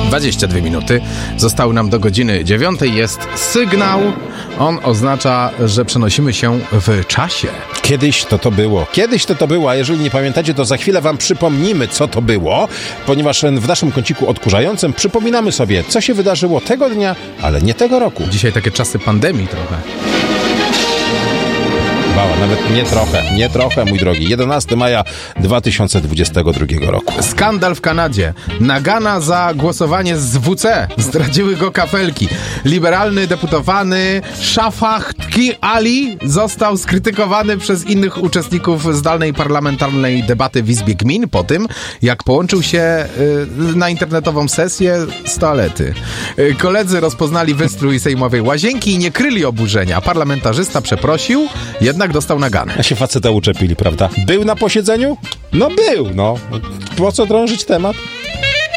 22 minuty. Zostały nam do godziny 9. Jest sygnał. On oznacza, że przenosimy się w czasie. Kiedyś to było, a jeżeli nie pamiętacie, to za chwilę wam przypomnimy, co to było, ponieważ w naszym kąciku odkurzającym przypominamy sobie, co się wydarzyło tego dnia, ale nie tego roku. Dzisiaj takie czasy pandemii trochę. Nawet nie trochę, mój drogi. 11 maja 2022 roku. Skandal w Kanadzie. Nagana za głosowanie z WC. Zdradziły go kafelki. Liberalny deputowany Shafaq Ali został skrytykowany przez innych uczestników zdalnej parlamentarnej debaty w Izbie Gmin po tym, jak połączył się na internetową sesję z toalety. Koledzy rozpoznali wystrój sejmowej łazienki i nie kryli oburzenia. Parlamentarzysta przeprosił, jednak dostał naganę. A się faceta uczepili, prawda? Był na posiedzeniu? No był, no. Po co drążyć temat?